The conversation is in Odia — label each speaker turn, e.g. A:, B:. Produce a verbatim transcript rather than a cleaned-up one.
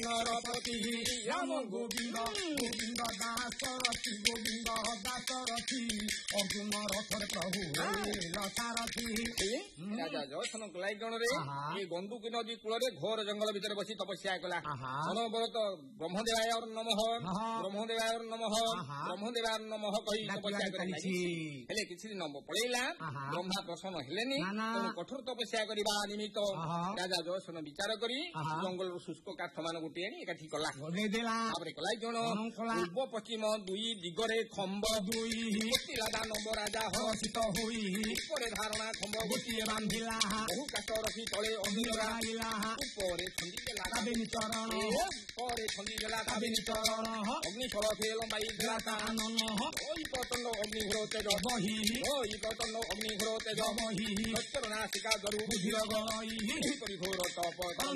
A: ନରପତି ରାମ ଗୋବିନ୍ଦ ଗୋବିନ୍ଦ ଦାସରଥି ଗୋବିନ୍ଦ ଦାସରଥି ଅର୍ଜୁନ ରଥରେ ପ୍ରଭୁ ସାରଥି।
B: ରାଜା ଜୟସନ କଲାଇଗଣରେ ଏ ଗଣ୍ଡୁକି ନଦୀ କୂଳରେ ଘୋର ଜଙ୍ଗଲ ଭିତରେ ବସି ତପସ୍ୟା କଲା। ଅନବରତ ବ୍ରହ୍ମଦେବାୟ ନମଃ ବ୍ରହ୍ମଦେବାୟ ନମଃ ବ୍ରହ୍ମଦେବାୟ ନମଃ କହି ତପସ୍ୟା କରିଛି। ହେଲେ କିଛି ଦିନ ପଳେଇଲା, ବ୍ରହ୍ମା ପ୍ରସନ୍ନ ହେଲେନି। ତେଣୁ କଠୋର ତପସ୍ୟା କରିବା ନିମିତ୍ତ ରାଜା ଜୟସନ ବିଚାର କରି ଜଙ୍ଗଲରୁ ଶୁଷ୍କ କାଠ ମାନ ଗୋଟିଏ ଆଣି ଏକାଠି କଲା। ତାପରେ କଲା ଜଣ ପୂର୍ବ ପଶ୍ଚିମ ଦୁଇ ଦିଗରେ ଖମ୍ବ ଦୁଇ ଦାନବ ରାଜା ହସିତ ହୋଇ ଉପରେ ଧାରଣା ଖମ୍ବ ଗୋଟିଏ ବାନ୍ଧିଲା। ବହୁ କାଠ ରଖି ତଳେ ଅଗ୍ନି ଲଗାଇଲା। ଉପରେ ଛନ୍ଦିଦେଲା କାବେରୀ ଚରଣ ଉପରେ ଛନ୍ଦିଦେଲା କାବେରୀ ଚରଣ। ଅଗ୍ନି ସଳଖେ ଲମ୍ବାଇ ଦେଲା କାନନ। ଓଇ ପ୍ରଚଣ୍ଡ ଅଗ୍ନିଘୋର ତେଜ ବହି ଓଇ ପ୍ରଚଣ୍ଡ ଅଗ୍ନିଘୋର ତେଜ ବହି ସତ୍ୟର ନାସିକା ଦରୁ ବୁଦ୍ଧିର ଗଣଇ ଘୋର ତପ